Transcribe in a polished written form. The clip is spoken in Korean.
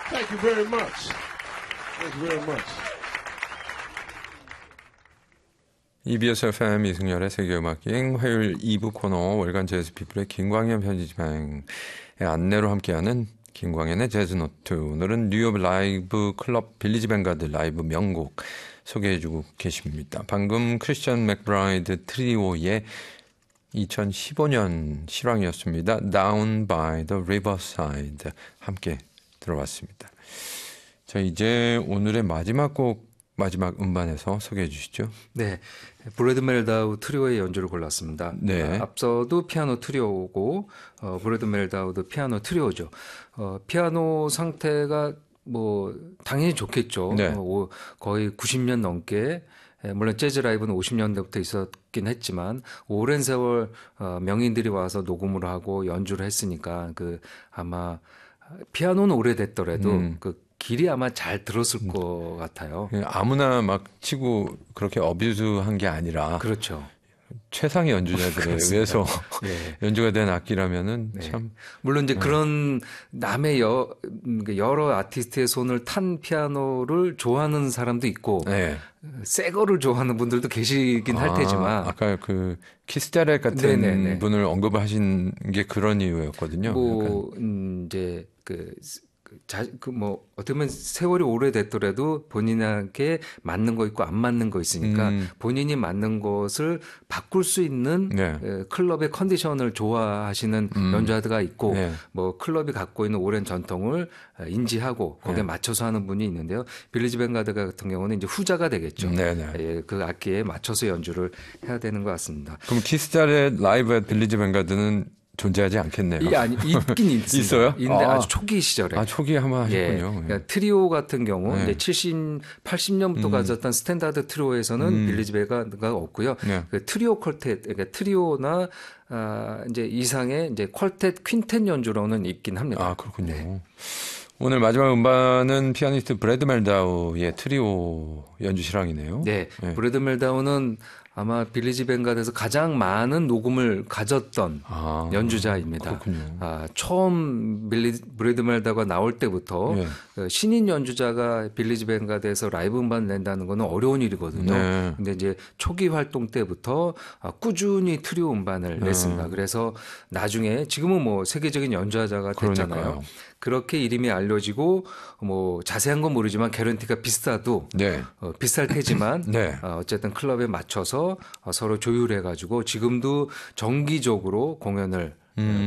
Thank you very much. Thank you very much. EBS FM 이승열의 세계음악여행 화요일 2부 코너 월간 재즈피플의 김광현 편집장의 안내로 함께하는 김광현의 재즈노트. 오늘은 뉴욕 라이브 클럽 빌리지 뱅가드 라이브 명곡 소개해주고 계십니다. 방금 크리스천 맥브라이드 트리오의 2015년 실황이었습니다. Down by the Riverside 함께 들어봤습니다. 자, 이제 오늘의 마지막 곡 마지막 음반에서 소개해 주시죠. 네, 브래드 멜다우 트리오의 연주를 골랐습니다. 네. 앞서도 피아노 트리오고 브래드 멜다우도 피아노 트리오죠. 피아노 상태가 뭐 당연히 좋겠죠. 네. 거의 90년 넘게 물론 재즈 라이브는 50년대부터 있었긴 했지만 오랜 세월 명인들이 와서 녹음을 하고 연주를 했으니까 그 아마 피아노는 오래됐더라도 그 길이 아마 잘 들었을 것 같아요. 아무나 막 치고 그렇게 어뷰즈한 게 아니라 그렇죠. 최상의 연주자들에 의해서 네. 연주가 된 악기라면은 네. 참 물론 이제 그런 남의 여러 아티스트의 손을 탄 피아노를 좋아하는 사람도 있고 네. 새 거를 좋아하는 분들도 계시긴 할 테지만 아까 그 키스자렛 같은 네네네. 분을 언급하신 게 그런 이유였거든요. 뭐 이제 뭐 어떻게 보면 세월이 오래됐더라도 본인에게 맞는 거 있고 안 맞는 거 있으니까 본인이 맞는 것을 바꿀 수 있는 네. 클럽의 컨디션을 좋아하시는 연주자가 있고 네. 뭐 클럽이 갖고 있는 오랜 전통을 인지하고 거기에 맞춰서 하는 분이 있는데요. 빌리지 뱅가드 같은 경우는 이제 후자가 되겠죠. 네네. 예, 그 악기에 맞춰서 연주를 해야 되는 것 같습니다. 그럼 키스자렛 라이브 빌리지 뱅가드는 존재하지 않겠네요. 있긴 있습니다. 있어요? 있는데 아주 초기 시절에. 초기에 한번 하셨군요. 예, 그러니까 트리오 같은 경우 네. 이제 80년부터 가졌던 스탠다드 트리오에서는 빌리지 뱅가드가 없고요. 네. 그 트리오 퀄텟, 그러니까 트리오나 이제 이상의 이제 퀄텟 퀸텟 연주로는 있긴 합니다. 그렇군요. 네. 오늘 마지막 음반은 피아니스트 브래드 멜다우의 트리오 연주 실황이네요. 네, 브래드 멜다우는 아마 빌리지 뱅가드에서 가장 많은 녹음을 가졌던 연주자입니다. 그렇군요. 처음 브래드 멜다우가 나올 때부터 네. 신인 연주자가 빌리지 뱅가드에서 라이브 음반 낸다는 거는 어려운 일이거든요. 네. 근데 이제 초기 활동 때부터 꾸준히 트리오 음반을 냈습니다. 그래서 나중에 지금은 뭐 세계적인 연주자가 됐잖아요. 그러니까요. 그렇게 이름이 알려지고 뭐 자세한 건 모르지만 개런티가 비싸도 네. 비쌀 테지만 네. 어쨌든 클럽에 맞춰서 서로 조율해가지고 지금도 정기적으로 공연을